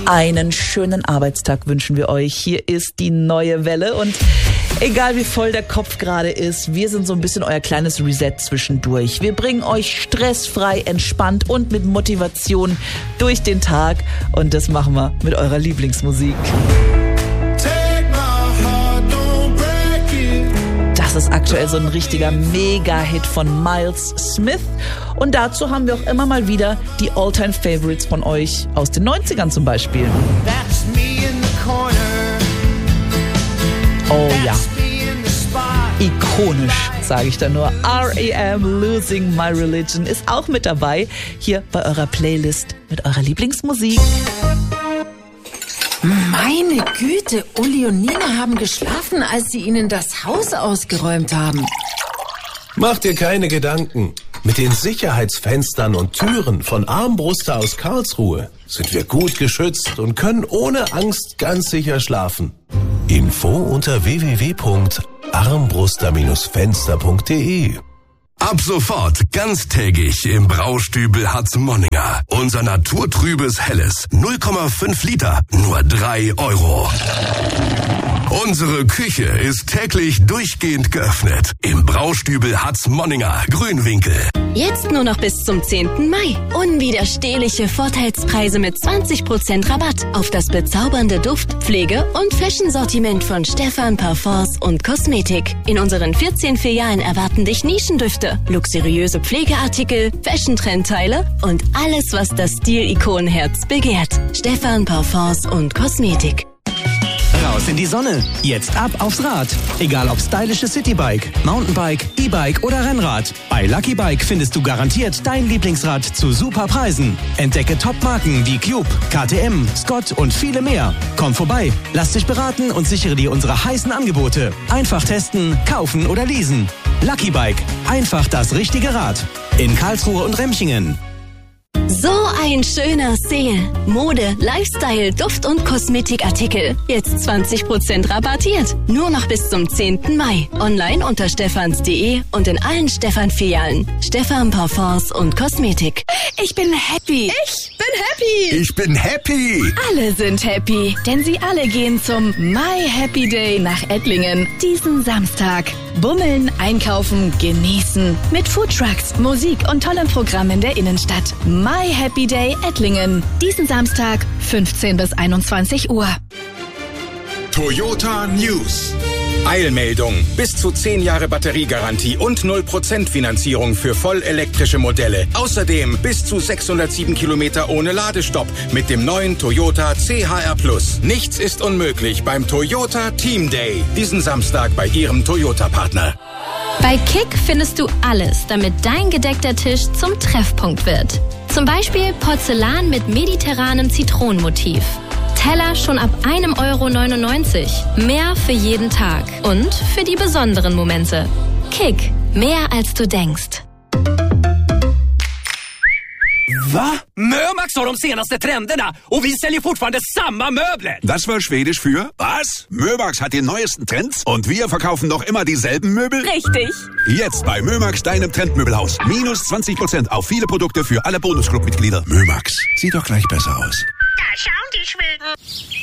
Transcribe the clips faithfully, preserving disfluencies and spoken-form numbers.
Einen schönen Arbeitstag wünschen wir euch. Hier ist die neue Welle und egal wie voll der Kopf gerade ist, wir sind so ein bisschen euer kleines Reset zwischendurch. Wir bringen euch stressfrei, entspannt und mit Motivation durch den Tag und das machen wir mit eurer Lieblingsmusik. Das ist aktuell so ein richtiger Mega-Hit von Miles Smith. Und dazu haben wir auch immer mal wieder die All-Time-Favorites von euch aus den neunzigern zum Beispiel. Oh ja, ikonisch, sage ich da nur. R E M, Losing My Religion, ist auch mit dabei, hier bei eurer Playlist mit eurer Lieblingsmusik. Meine Güte, Uli und Nina haben geschlafen, als sie ihnen das Haus ausgeräumt haben. Mach dir keine Gedanken. Mit den Sicherheitsfenstern und Türen von Armbruster aus Karlsruhe sind wir gut geschützt und können ohne Angst ganz sicher schlafen. Info unter w w w punkt armbruster Bindestrich fenster punkt d e. Ab sofort ganztägig im Braustübel Hatzmonninger. Unser naturtrübes Helles. null Komma fünf Liter, nur drei Euro. Unsere Küche ist täglich durchgehend geöffnet. Im Braustübel Hatzmonninger, Grünwinkel. Jetzt nur noch bis zum zehnten Mai. Unwiderstehliche Vorteilspreise mit zwanzig Prozent Rabatt auf das bezaubernde Duft-, Pflege- und Fashion-Sortiment von Stephan Parfums und Kosmetik. In unseren vierzehn Filialen erwarten dich Nischendüfte, luxuriöse Pflegeartikel, Fashion-Trendteile und alles, was das Stil-Ikonenherz begehrt. Stephan Parfums und Kosmetik. Raus in die Sonne. Jetzt ab aufs Rad. Egal ob stylisches Citybike, Mountainbike, E-Bike oder Rennrad. Bei Lucky Bike findest du garantiert dein Lieblingsrad zu super Preisen. Entdecke Top-Marken wie Cube, K T M, Scott und viele mehr. Komm vorbei, lass dich beraten und sichere dir unsere heißen Angebote. Einfach testen, kaufen oder leasen. Lucky Bike. Einfach das richtige Rad. In Karlsruhe und Remchingen. So ein schöner Sale. Mode, Lifestyle, Duft- und Kosmetikartikel. Jetzt zwanzig Prozent rabattiert. Nur noch bis zum zehnten Mai. Online unter stephans punkt de und in allen Stephan-Filialen. Stephan Parfums und Kosmetik. Ich bin happy. Ich bin happy. Ich bin happy. Alle sind happy, denn sie alle gehen zum My Happy Day nach Ettlingen. Diesen Samstag. Bummeln, einkaufen, genießen. Mit Foodtrucks, Musik und tollem Programm in der Innenstadt. My Happy Day Ettlingen. Diesen Samstag, fünfzehn bis einundzwanzig Uhr. Toyota News. Eilmeldung. Bis zu zehn Jahre Batteriegarantie und null Prozent Finanzierung für vollelektrische Modelle. Außerdem bis zu sechshundertsieben Kilometer ohne Ladestopp mit dem neuen Toyota C H R Plus. Nichts ist unmöglich beim Toyota Team Day. Diesen Samstag bei Ihrem Toyota-Partner. Bei Kick findest du alles, damit dein gedeckter Tisch zum Treffpunkt wird. Zum Beispiel Porzellan mit mediterranem Zitronenmotiv. Teller schon ab einem Euro neunundneunzig. Mehr für jeden Tag und für die besonderen Momente. Kick, mehr als du denkst. Va? Mömax har de senaste trenderna och vi säljer fortfarande samma möbler. Das war Schwedisch für was? Mömax hat die neuesten Trends und wir verkaufen noch immer dieselben Möbel? Richtig. Jetzt bei Mömax, deinem Trendmöbelhaus. Minus zwanzig Prozent auf viele Produkte für alle Bonusclub-Mitglieder. Mömax, sieht doch gleich besser aus. Da schauen die Schweden.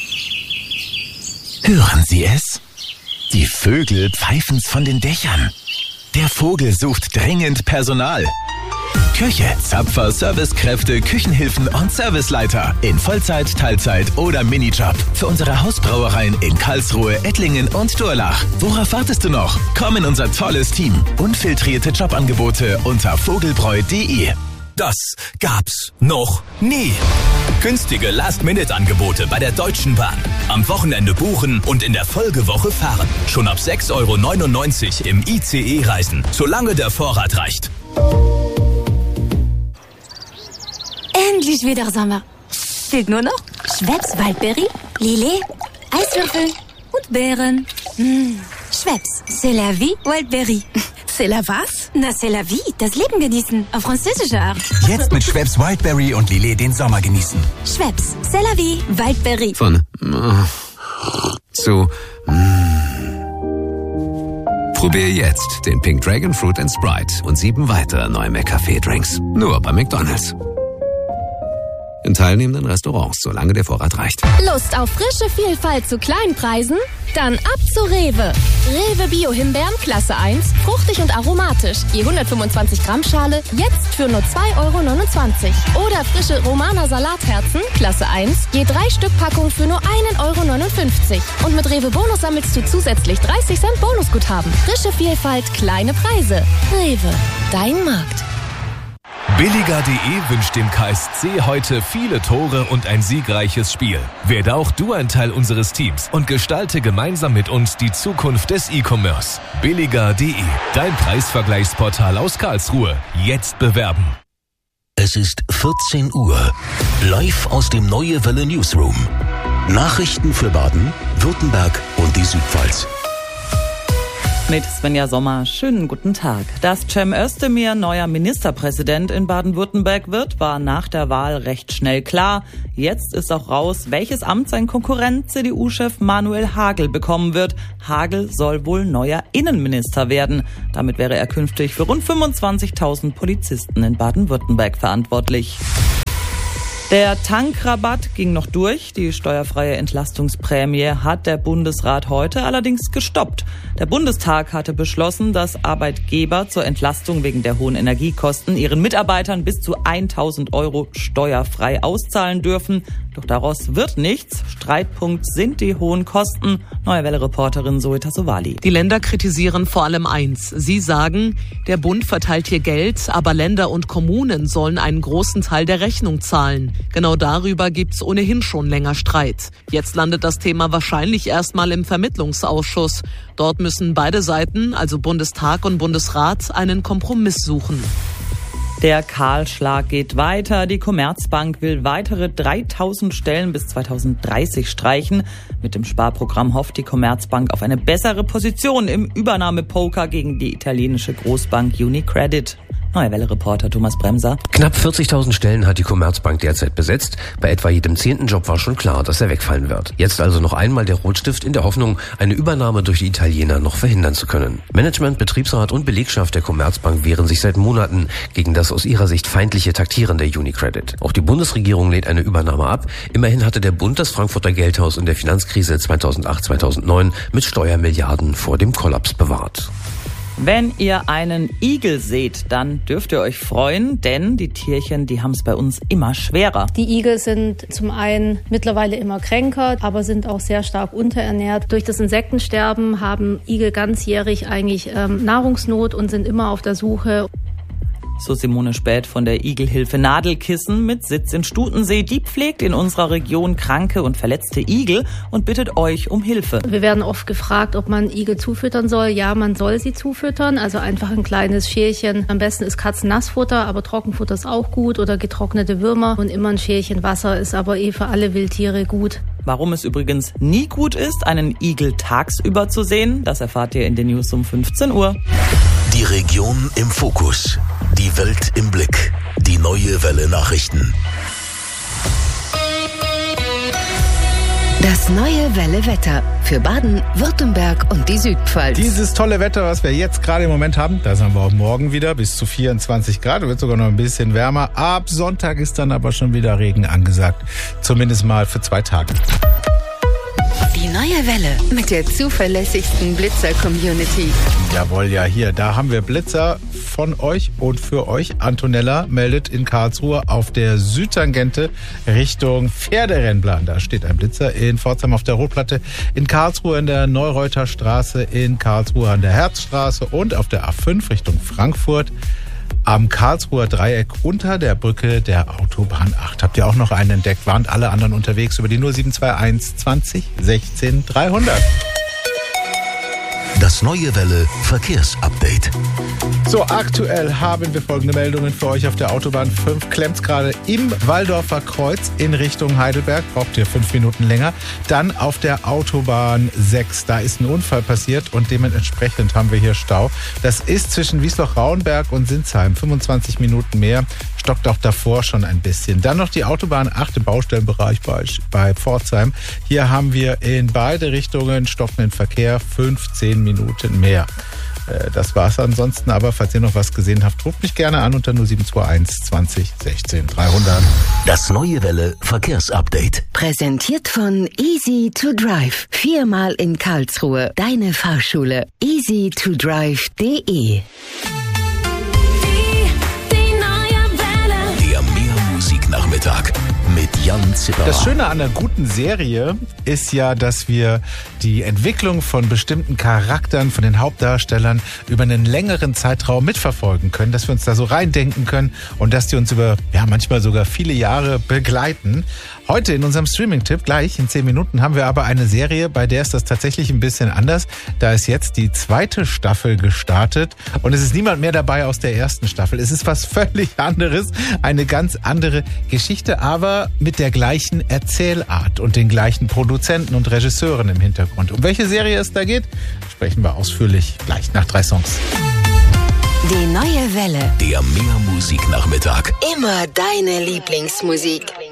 Hören Sie es? Die Vögel pfeifen's von den Dächern. Der Vogel sucht dringend Personal. Küche, Zapfer, Servicekräfte, Küchenhilfen und Serviceleiter in Vollzeit, Teilzeit oder Minijob. Für unsere Hausbrauereien in Karlsruhe, Ettlingen und Durlach. Worauf wartest du noch? Komm in unser tolles Team. Unfiltrierte Jobangebote unter vogelbräu punkt de. Das gab's noch nie. Günstige Last-Minute-Angebote bei der Deutschen Bahn. Am Wochenende buchen und in der Folgewoche fahren. Schon ab sechs Euro neunundneunzig im I C E-Reisen, solange der Vorrat reicht. Endlich wieder Sommer. Fehlt nur noch Schweppes Waldberry, Lillet, Eiswürfel und Beeren. Mmh. Schweppes, c'est la vie, Waldberry. C'est la was? Na, c'est la vie, das Leben genießen, auf französische Art. Jetzt mit Schweppes Wildberry und Lillet den Sommer genießen. Schweppes, c'est la vie, Waldberry. Von äh, zu mm. Probier jetzt den Pink Dragon Fruit and Sprite und sieben weitere neue McCafé-Drinks. Nur bei McDonald's. in teilnehmenden Restaurants, solange der Vorrat reicht. Lust auf frische Vielfalt zu kleinen Preisen? Dann ab zu Rewe. Rewe Bio-Himbeeren Klasse eins, fruchtig und aromatisch. Je hundertfünfundzwanzig Gramm Schale, jetzt für nur zwei Euro neunundzwanzig. Oder frische Romana Salatherzen Klasse eins, je drei Stück Packung für nur ein Euro neunundfünfzig. Und mit Rewe Bonus sammelst du zusätzlich dreißig Cent Bonusguthaben. Frische Vielfalt, kleine Preise. Rewe, dein Markt. Billiger punkt de wünscht dem K S C heute viele Tore und ein siegreiches Spiel. Werde auch du ein Teil unseres Teams und gestalte gemeinsam mit uns die Zukunft des E-Commerce. Billiger punkt de, dein Preisvergleichsportal aus Karlsruhe. Jetzt bewerben. Es ist vierzehn Uhr. Live aus dem Neue Welle Newsroom. Nachrichten für Baden, Württemberg und die Südpfalz. Mit Svenja Sommer, schönen guten Tag. Dass Cem Özdemir neuer Ministerpräsident in Baden-Württemberg wird, war nach der Wahl recht schnell klar. Jetzt ist auch raus, welches Amt sein Konkurrent C D U-Chef Manuel Hagel bekommen wird. Hagel soll wohl neuer Innenminister werden. Damit wäre er künftig für rund fünfundzwanzigtausend Polizisten in Baden-Württemberg verantwortlich. Der Tankrabatt ging noch durch. Die steuerfreie Entlastungsprämie hat der Bundesrat heute allerdings gestoppt. Der Bundestag hatte beschlossen, dass Arbeitgeber zur Entlastung wegen der hohen Energiekosten ihren Mitarbeitern bis zu tausend Euro steuerfrei auszahlen dürfen. Doch daraus wird nichts. Streitpunkt sind die hohen Kosten. Neue Welle-Reporterin Zoe Tassovali. Die Länder kritisieren vor allem eins. Sie sagen, der Bund verteilt hier Geld, aber Länder und Kommunen sollen einen großen Teil der Rechnung zahlen. Genau darüber gibt's ohnehin schon länger Streit. Jetzt landet das Thema wahrscheinlich erstmal im Vermittlungsausschuss. Dort müssen beide Seiten, also Bundestag und Bundesrat, einen Kompromiss suchen. Der Kahlschlag geht weiter. Die Commerzbank will weitere dreitausend Stellen bis zweitausenddreißig streichen. Mit dem Sparprogramm hofft die Commerzbank auf eine bessere Position im Übernahmepoker gegen die italienische Großbank UniCredit. Neue Welle-Reporter Thomas Bremser. Knapp vierzigtausend Stellen hat die Commerzbank derzeit besetzt. Bei etwa jedem zehnten Job war schon klar, dass er wegfallen wird. Jetzt also noch einmal der Rotstift in der Hoffnung, eine Übernahme durch die Italiener noch verhindern zu können. Management, Betriebsrat und Belegschaft der Commerzbank wehren sich seit Monaten gegen das aus ihrer Sicht feindliche Taktieren der UniCredit. Auch die Bundesregierung lehnt eine Übernahme ab. Immerhin hatte der Bund das Frankfurter Geldhaus in der Finanzkrise zweitausendacht zweitausendneun mit Steuermilliarden vor dem Kollaps bewahrt. Wenn ihr einen Igel seht, dann dürft ihr euch freuen, denn die Tierchen, die haben es bei uns immer schwerer. Die Igel sind zum einen mittlerweile immer kränker, aber sind auch sehr stark unterernährt. Durch das Insektensterben haben Igel ganzjährig eigentlich ähm, Nahrungsnot und sind immer auf der Suche. So Simone Späth von der Igelhilfe Nadelkissen mit Sitz in Stutensee. Die pflegt in unserer Region kranke und verletzte Igel und bittet euch um Hilfe. Wir werden oft gefragt, ob man Igel zufüttern soll. Ja, man soll sie zufüttern, also einfach ein kleines Schälchen. Am besten ist Katzennassfutter, aber Trockenfutter ist auch gut oder getrocknete Würmer. Und immer ein Schälchen Wasser ist aber eh für alle Wildtiere gut. Warum es übrigens nie gut ist, einen Igel tagsüber zu sehen, das erfahrt ihr in den News um fünfzehn Uhr. Die Region im Fokus. Die Welt im Blick. Die Neue Welle Nachrichten. Das Neue Welle Wetter für Baden, Württemberg und die Südpfalz. Dieses tolle Wetter, was wir jetzt gerade im Moment haben, das haben wir auch morgen wieder bis zu vierundzwanzig Grad. Wird sogar noch ein bisschen wärmer. Ab Sonntag ist dann aber schon wieder Regen angesagt. Zumindest mal für zwei Tage. Die Neue Welle mit der zuverlässigsten Blitzer-Community. Jawohl, ja, hier, da haben wir Blitzer von euch und für euch. Antonella meldet in Karlsruhe auf der Südtangente Richtung Pferderennplan. Da steht ein Blitzer in Pforzheim auf der Rotplatte, in Karlsruhe in der Neureuter Straße, in Karlsruhe an der Herzstraße und auf der A fünf Richtung Frankfurt am Karlsruher Dreieck unter der Brücke der Autobahn acht. Habt ihr auch noch einen entdeckt? Warnt alle anderen unterwegs über die null sieben zwei eins zwanzig sechzehn dreihundert. Das Neue Welle Verkehrsupdate. So, aktuell haben wir folgende Meldungen für euch auf der Autobahn fünf. Klemmt's gerade im Walldorfer Kreuz in Richtung Heidelberg. Braucht ihr fünf Minuten länger. Dann auf der Autobahn sechs. Da ist ein Unfall passiert und dementsprechend haben wir hier Stau. Das ist zwischen Wiesloch-Rauenberg und Sinsheim. fünfundzwanzig Minuten mehr. Stockt auch davor schon ein bisschen. Dann noch die Autobahn acht im Baustellenbereich bei, bei Pforzheim. Hier haben wir in beide Richtungen stockenden Verkehr. fünfzehn Minuten mehr. Äh, das war's ansonsten. Aber falls ihr noch was gesehen habt, ruft mich gerne an unter null sieben zwei eins zwanzig sechzehn dreihundert. Das neue Welle Verkehrsupdate. Präsentiert von Easy to Drive. Viermal in Karlsruhe. Deine Fahrschule. easy to drive punkt de. Der Meermusiknachmittag mit Jan Zipperer. Das Schöne an einer guten Serie ist ja, dass wir die Entwicklung von bestimmten Charakteren, von den Hauptdarstellern über einen längeren Zeitraum mitverfolgen können, dass wir uns da so reindenken können und dass die uns über, ja, manchmal sogar viele Jahre begleiten. Heute in unserem Streaming-Tipp, gleich in zehn Minuten, haben wir aber eine Serie, bei der ist das tatsächlich ein bisschen anders. Da ist jetzt die zweite Staffel gestartet und es ist niemand mehr dabei aus der ersten Staffel. Es ist was völlig anderes, eine ganz andere Geschichte, aber mit der gleichen Erzählart und den gleichen Produzenten und Regisseuren im Hintergrund. Um welche Serie es da geht, sprechen wir ausführlich gleich nach drei Songs. Die neue Welle. Der Meermusiknachmittag. Immer deine Lieblingsmusik.